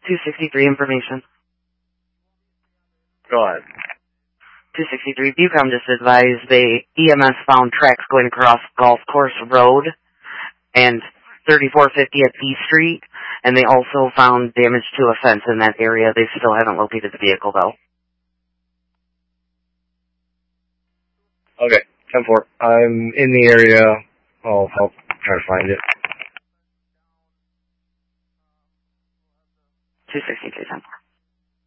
263 information. Go ahead. 263 Bucom just advised the EMS found tracks going across Golf Course Road and 3450 at P Street, and they also found damage to a fence in that area. They still haven't located the vehicle, though. Okay, 10-4. I'm in the area. I'll try to find it. 263 10-4.